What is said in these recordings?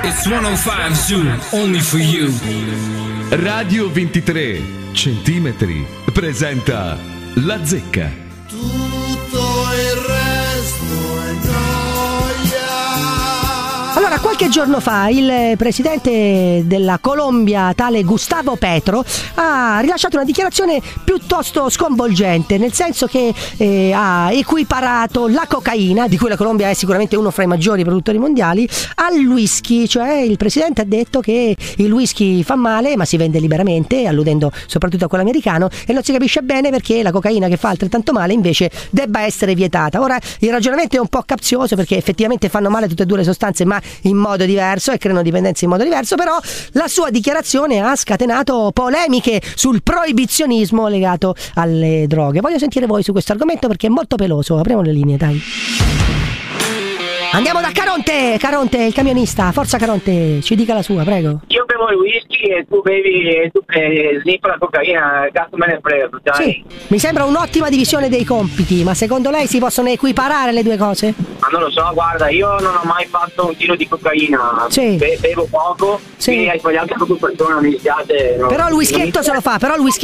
It's 105 Zoo, only for you. Radio 23 centimetri presenta La Zecca. Tutto il resto è gioia. Allora, qualche giorno fa il presidente della Colombia, tale Gustavo Petro, ha rilasciato una dichiarazione piuttosto sconvolgente, nel senso che ha equiparato la cocaina, di cui la Colombia è sicuramente uno fra i maggiori produttori mondiali, al whisky. Cioè il presidente ha detto che il whisky fa male, ma si vende liberamente, alludendo soprattutto a quello americano, e non si capisce bene perché la cocaina, che fa altrettanto male, invece debba essere vietata. Ora, il ragionamento è un po' capzioso, perché effettivamente fanno male tutte e due le sostanze, ma in modo diverso, e creano dipendenza in modo diverso. Però la sua dichiarazione ha scatenato polemiche sul proibizionismo legato alle droghe. Voglio sentire voi su questo argomento perché è molto peloso. Apriamo le linee, dai. Andiamo da Caronte, il camionista. Forza Caronte, ci dica la sua, prego. Io bevo il whisky e tu bevi e tu sniffa la cocaina, cazzo me ne frega, dai. Sì, mi sembra un'ottima divisione dei compiti, ma secondo lei si possono equiparare le due cose? Ma non lo so, guarda, io non ho mai fatto un tiro di cocaina. Sì. Bevo poco, sì. Quindi hai sbagliato proprio persona, mi dispiace. No. Però il whiskietto se lo fa,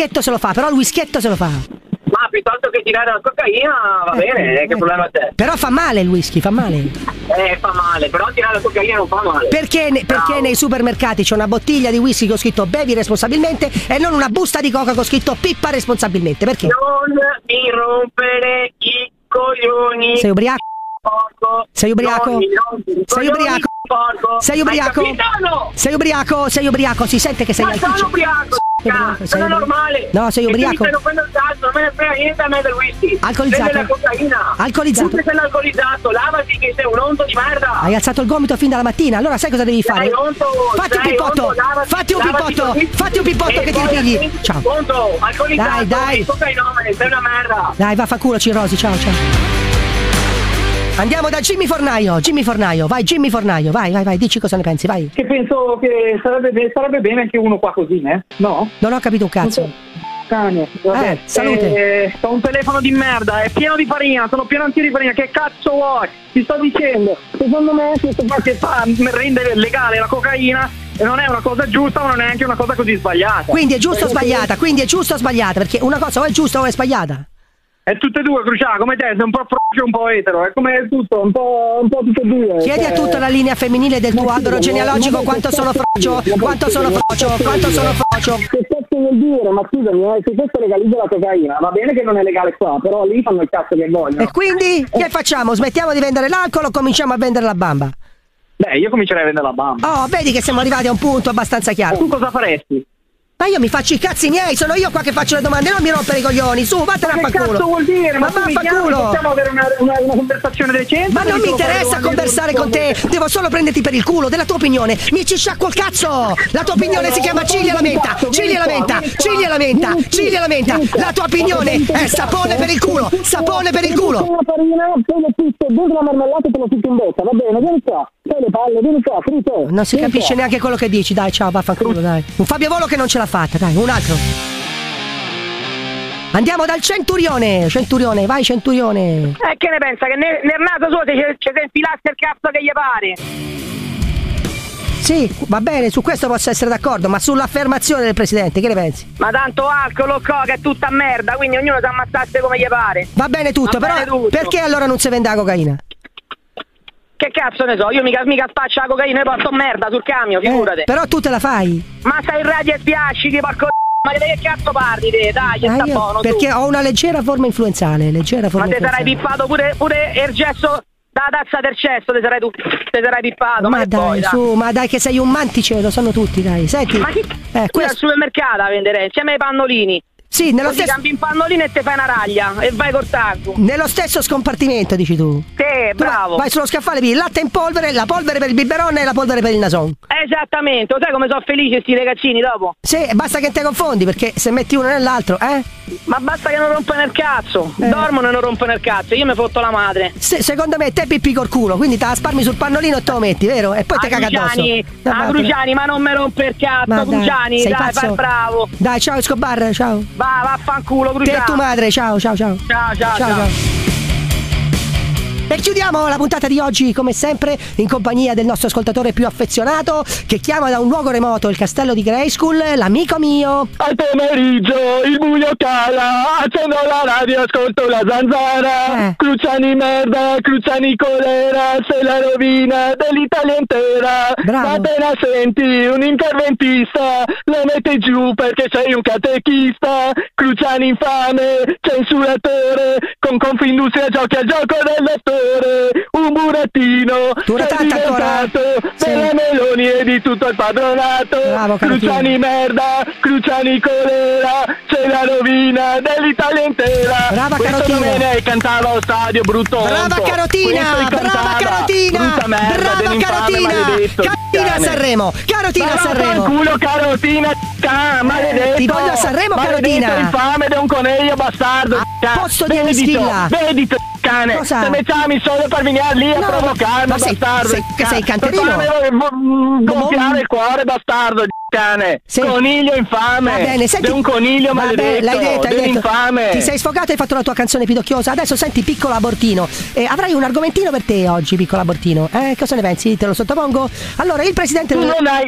Ma piuttosto che tirare la cocaina va bene, che problema c'è? Però fa male il whisky, fa male. Fa male, però tirare la cocaina non fa male. Perché nei supermercati c'è una bottiglia di whisky con scritto bevi responsabilmente e non una busta di coca con scritto pippa responsabilmente? Perché? Non mi rompere i coglioni. Sei ubriaco? Porco. Sei ubriaco? Sei ubriaco? Porco. Sei ubriaco? Sei ubriaco? Sei ubriaco? Si sente che sei al sono ubriaco. Sono normale. No, sei ubriaco. Mi stai rompendo il cazzo, non me ne frega niente a me del whisky. Alcolizzato. Prende la cocaina. Alcolizzato. Tu sei l'alcolizzato, lavati che sei un onto di merda. Hai alzato il gomito fin dalla mattina. Allora sai cosa devi fare? Fatti un pippotto. Fatti un pippotto che ti ripigli. Ciao. Onto, alcolizzato. Dai. Cocainomane, sei una merda. Dai, vaffanculo Cirrosi. Ciao. Andiamo da Jimmy Fornaio, vai Jimmy Fornaio, vai, dici cosa ne pensi, vai. Che penso che sarebbe bene anche uno qua così, no? Non ho capito un cazzo. Cane, vabbè. Salute. Ho un telefono di merda, è pieno di farina, sono pieno anch'io di farina, che cazzo vuoi? Ti sto dicendo, secondo me questo qua che fa rende legale la cocaina non è una cosa giusta, ma non è neanche una cosa così sbagliata. Quindi è giusto o sbagliata? Perché una cosa o è giusta o è sbagliata. È tutte e due, Crucià, come te, sei un po' frocio, un po' etero, è come tutto, un po' tutte e due. Chiedi a tutta la linea femminile del tuo albero genealogico quanto sono frocio. Che cazzo vuol dire? Ma scusami, se questo legalizza la cocaina, va bene che non è legale qua, però lì fanno il cazzo che vogliono. E quindi che facciamo? Smettiamo di vendere l'alcol o cominciamo a vendere la bamba? Beh, io comincerei a vendere la bamba. Oh, vedi che siamo arrivati a un punto abbastanza chiaro. Tu cosa faresti? Ma io mi faccio i cazzi miei, sono io qua che faccio le domande, non mi rompere i coglioni, su, vattene a fa culo. Che cazzo vuol dire? Ma vaffanculo. Possiamo avere una conversazione decente? Ma non mi interessa conversare con te, devo solo prenderti per il culo, della tua opinione. Mi ci sciacquo il cazzo. La tua opinione si chiama ciglia e lamenta. La tua opinione è sapone per il culo. Una farina, dentro la marmellata te lo fitti in bocca, va bene, vieni qua. Fai le palle, vieni qua, frito. Non si capisce neanche quello che dici, dai, ciao, vaffanculo, dai. Un Fabio Volo che non ce l'ha fatta, dai, un altro. Andiamo dal Centurione, vai Centurione. Che ne pensa? Che nel naso suo ci si infilasse il cazzo che gli pare? Sì, va bene, su questo posso essere d'accordo, ma sull'affermazione del presidente, che ne pensi? Ma tanto alcol, coca è tutta merda, quindi ognuno si ammazzasse come gli pare. Va bene tutto, perché allora non si vende la cocaina? Che cazzo ne so, io mica spaccio la cocaina e porto merda sul camion, figurate. Però tu te la fai. Ma stai in radio e spiasci, ti porco ma che cazzo parli te? Dai, sta buono. Perché ho una leggera forma influenzale, Ma te sarai pippato pure il gesso da tazza del cesso, te sarai pippato. Ma dai, su, ma dai che sei un mantice, lo sanno tutti, dai. Senti. Ma chi qui al supermercato a vendere insieme ai pannolini? Sì, nello stesso. Cambi un pannolino e te fai una raglia e vai col tacco. Nello stesso scompartimento, dici tu. Sì, bravo. Vai sullo scaffale, il latte in polvere, la polvere per il biberon e la polvere per il nason. Esattamente, sai come sono felici sti ragazzini dopo? Sì, basta che te confondi, perché se metti uno nell'altro, Ma basta che non rompe nel cazzo. Dormono e non rompe nel cazzo, io mi fotto la madre. Secondo me te pippi col culo, quindi te la spalmi sul pannolino e te lo metti, vero? E poi te caga addosso. Cruciani, ma non me rompe il cazzo, Cruciani, dai, fai bravo. Dai, ciao Escobar, ciao. Vaffanculo, Cruciani. Te e tua madre, ciao. Ciao. E chiudiamo la puntata di oggi come sempre in compagnia del nostro ascoltatore più affezionato che chiama da un luogo remoto, il castello di Grayskull, l'amico mio. Al pomeriggio il buio cala, accendo la radio, ascolto la zanzara. Cruciani merda, Cruciani colera, sei la rovina dell'Italia intera. Bravo. Ma appena senti un interventista, lo metti giù perché sei un catechista. Cruciani infame, censuratore, con Confindustria giochi al gioco del lettore. Un burattino, sei diventato della Meloni e di tutto il padronato. Bravo, Cruciani merda, Cruciani colera, c'è la rovina dell'Italia intera. Brava Questo Carotina. Domenech cantava allo stadio, brutto Brava onco. Carotina, Questo brava cantava, Carotina, brutta merda, brava dell'infame Carotina, maledetto, Carotina a cane. Sanremo, Carotina a Ma Sanremo. culo Carotina, maledetto. ti voglio a Sanremo, Carotina. Maledetto infame ed è un coniglio bastardo. A posto di Anischilla. Vedito, cane. Cosa? Se mettiamo solo per venire lì a No, provocarmi, ma sei- bastardo. sei canterino? Per farmi gonfiare il cuore, bastardo. Cane, coniglio infame. Va bene, senti, è un coniglio vabbè, maledetto, l'hai detto, dell'infame. Ti sei sfogato e hai fatto la tua canzone pidocchiosa. Adesso senti, piccolo abortino. Avrai un argomentino per te oggi, piccolo abortino. Cosa ne pensi? Te lo sottopongo? Allora, il presidente. Tu non hai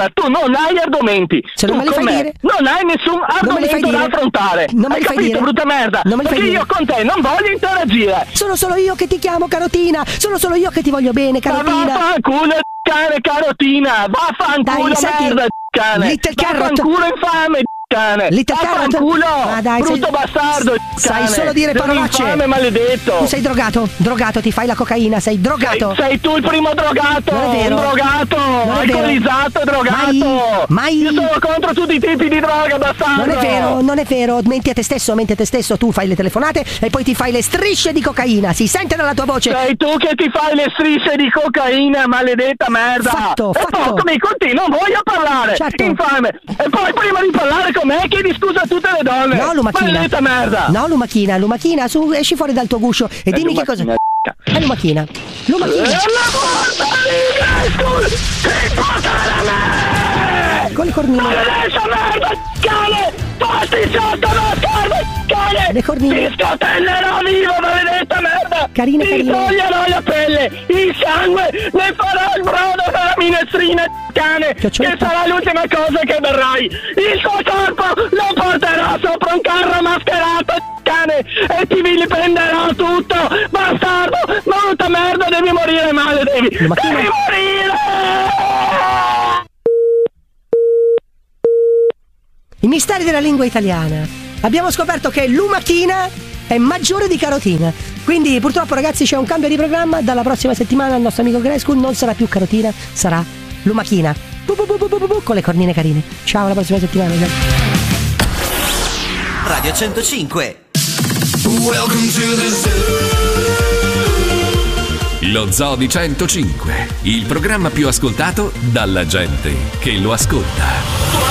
argomenti. Se non Tu me li fai con me dire. non hai nessun Non me li fai argomento da dire. affrontare. Non me Hai li fai capito, dire. brutta merda? Non me li fai Perché dire. io con te non voglio interagire. Sono solo io che ti chiamo Carotina. Sono solo io che ti voglio bene, Ma Carotina. vaffanculo, cane, Carotina. Vaffanculo, Dai, senti, merda, cane. Little Carrot. Vaffanculo infame, cane. Little Carrot. Vaffanculo, Ma dai, brutto bastardo, sai cane. solo dire parolacce. Infame maledetto. Tu sei drogato, ti fai la cocaina, sei drogato. Sei tu il primo drogato. Non è vero. Un drogato. Non è vero. Alcolizzato, drogato. Mai. Io sono contro tutti i tipi di droga, bastardo. Non è vero, menti a te stesso, tu fai le telefonate e poi ti fai le strisce di cocaina, si sente dalla tua voce. Sei tu che ti fai le strisce di cocaina, maledetta merda. Fatto. E poi con te non voglio parlare. Certo. Infame. E poi prima di parlare con me chiedi scusa a tutte le donne. No, Lumachina. Maledetta merda. No, Lumachina, su, esci fuori dal tuo guscio e dimmi che cosa. Lumachina. Con le cornine. Maledetta merda, cane! Pasticciato bastardo, cane! Le cornine. Ti scotellerò vivo, maledetta merda! Carine. Ti toglierò la pelle, il sangue, ne farò il brodo per la minestrina, cane! Che sarà l'ultima cosa che berrai! Il tuo corpo lo porterò sopra un carro mascherato, cane! E ti vilipenderò tutto! Bastardo! Brutta merda, devi morire male, devi morire! I misteri della lingua italiana. Abbiamo scoperto che Lumachina è maggiore di Carotina. Quindi purtroppo ragazzi c'è un cambio di programma. Dalla prossima settimana il nostro amico Grayskull non sarà più Carotina, sarà Lumachina. Con le cornine carine. Ciao, alla prossima settimana. Radio 105. Welcome to the zoo. Lo Zoo di 105, il programma più ascoltato dalla gente che lo ascolta.